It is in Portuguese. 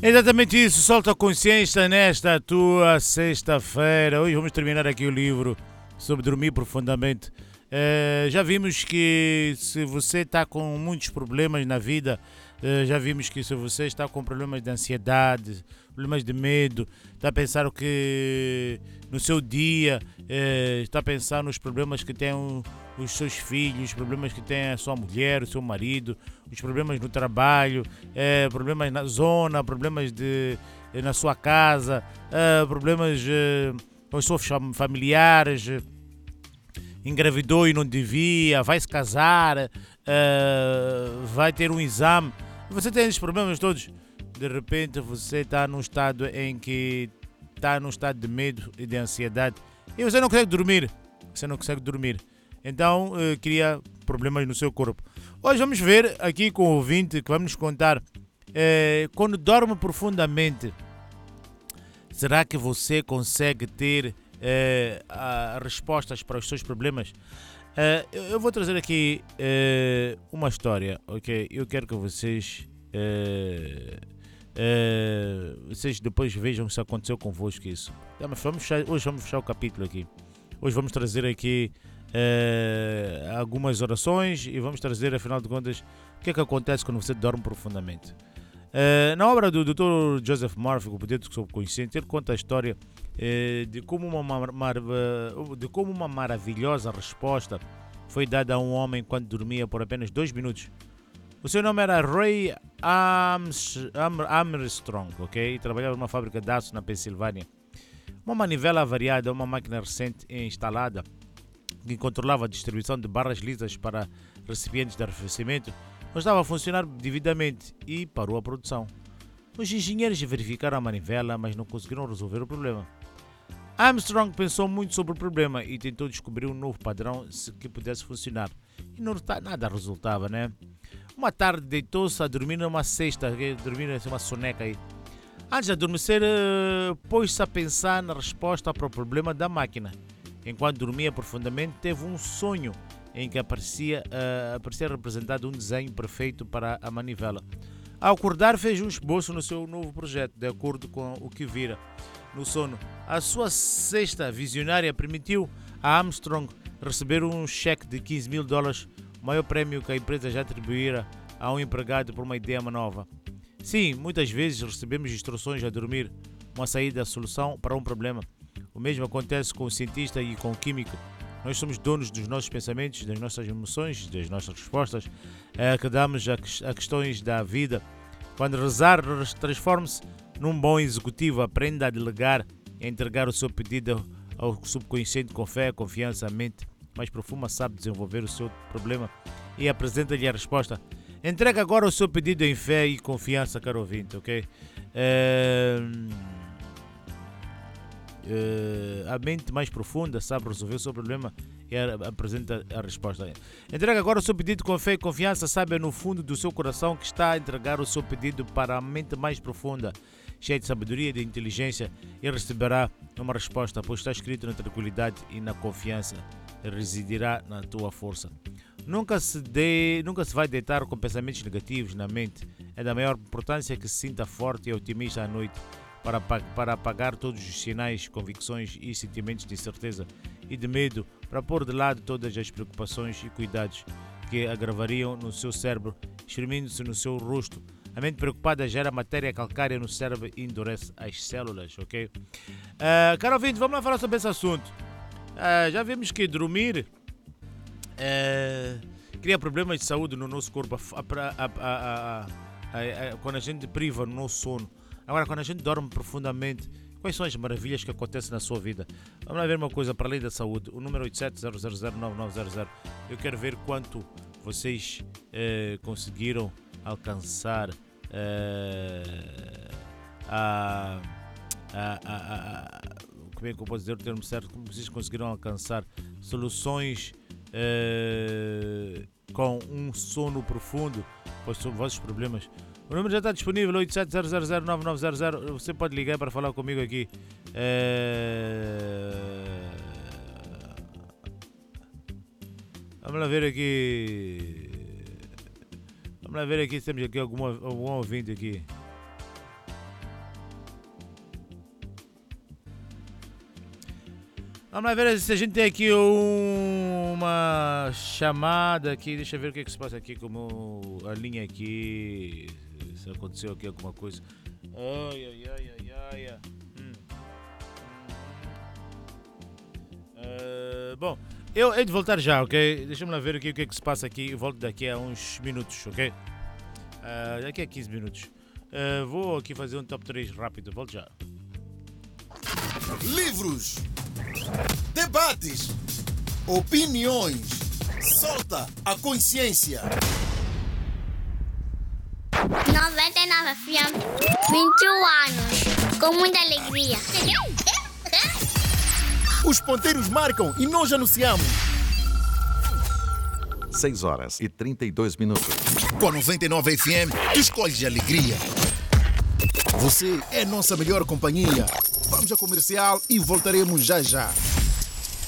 Exatamente isso, solta a consciência nesta tua sexta-feira. Hoje vamos terminar aqui o livro sobre dormir profundamente. Já vimos que se você está com muitos problemas na vida, já vimos que se você está com problemas de ansiedade, problemas de medo, está a pensar o que no seu dia, está a pensar nos problemas que tem os seus filhos, os problemas que tem a sua mulher, o seu marido, os problemas no trabalho, problemas na zona, problemas na sua casa, problemas com os seus familiares, engravidou e não devia, vai se casar, vai ter um exame. Você tem esses problemas todos. De repente você está num estado em que está num estado de medo e de ansiedade e você não consegue dormir. Você não consegue dormir. Então cria problemas no seu corpo. Hoje vamos ver aqui com o ouvinte que vamos nos contar quando dorme profundamente, será que você consegue ter respostas para os seus problemas? Eu vou trazer aqui uma história, ok? Eu quero que vocês vocês depois vejam se aconteceu convosco isso. Hoje vamos fechar o capítulo aqui. Hoje vamos trazer aqui algumas orações e vamos trazer, afinal de contas, o que é que acontece quando você dorme profundamente. Na obra do Dr. Joseph Murphy, O Poder do Subconsciente, ele conta a história de como uma maravilhosa resposta foi dada a um homem quando dormia por apenas 2 minutos. O seu nome era Ray Armstrong, ok? E trabalhava numa fábrica de aço na Pensilvânia. Uma manivela avariada, uma máquina recente instalada que controlava a distribuição de barras lisas para recipientes de arrefecimento não estava a funcionar devidamente e parou a produção. Os engenheiros verificaram a manivela, mas não conseguiram resolver o problema. Armstrong pensou muito sobre o problema e tentou descobrir um novo padrão que pudesse funcionar. E nada resultava, né? Uma tarde deitou-se a dormir numa cesta, dormir assim uma soneca aí. Antes de adormecer, pôs-se a pensar na resposta para o problema da máquina. Enquanto dormia profundamente, teve um sonho em que aparecia representado um desenho perfeito para a manivela. Ao acordar, fez um esboço no seu novo projeto, de acordo com o que vira no sono. A sua cesta visionária permitiu a Armstrong receber um cheque de $15,000, o maior prémio que a empresa já atribuíra a um empregado por uma ideia nova. Sim, muitas vezes recebemos instruções a dormir, uma saída, a solução para um problema. O mesmo acontece com o cientista e com o químico. Nós somos donos dos nossos pensamentos, das nossas emoções, das nossas respostas que damos a questões da vida. Quando rezar, transforme-se num bom executivo. Aprenda a delegar e a entregar o seu pedido ao subconsciente com fé, confiança. A mente mais profunda sabe desenvolver o seu problema e apresenta-lhe a resposta. Entrega agora o seu pedido em fé e confiança, caro ouvinte, ok? A mente mais profunda sabe resolver o seu problema e apresenta a resposta. Entrega agora o seu pedido com fé e confiança, sabe no fundo do seu coração que está a entregar o seu pedido para a mente mais profunda, cheia de sabedoria e de inteligência, e receberá uma resposta, pois está escrito na tranquilidade e na confiança residirá na tua força. Nunca se vai deitar com pensamentos negativos na mente. É da maior importância que se sinta forte e otimista à noite, para apagar todos os sinais, convicções e sentimentos de incerteza e de medo, para pôr de lado todas as preocupações e cuidados que agravariam no seu cérebro, exprimindo-se no seu rosto. A mente preocupada gera matéria calcária no cérebro e endurece as células, ok? Caro ouvinte, vamos lá falar sobre esse assunto. Já vimos que dormir cria problemas de saúde no nosso corpo quando a gente priva no nosso sono. Agora, quando a gente dorme profundamente, quais são as maravilhas que acontecem na sua vida? Vamos lá ver uma coisa para além da saúde. O número 8700099900. Eu quero ver quanto vocês conseguiram alcançar como é que eu posso dizer o termo certo? Como vocês conseguiram alcançar soluções com um sono profundo para os vossos problemas. O número já está disponível, 8700099900. Você pode ligar para falar comigo aqui. Vamos lá ver aqui. Vamos lá ver aqui se temos aqui algum ouvinte aqui. Vamos lá ver se a gente tem aqui uma chamada aqui. Deixa eu ver o que é que se passa aqui, como a linha aqui. Se aconteceu aqui alguma coisa. Ai. Bom, eu hei de voltar já, ok? Deixa-me lá ver aqui o que é que se passa aqui. Eu volto daqui a uns minutos, ok? Daqui a 15 minutos. Vou aqui fazer um top 3 rápido. Volto já. Livros, debates, opiniões. Solta a consciência. 99 FM, 21 anos, com muita alegria. Os ponteiros marcam e nós anunciamos. 6 horas e 32 minutos. Com a 99 FM, tu escolhes alegria. Você é nossa melhor companhia. Vamos ao comercial e voltaremos já já.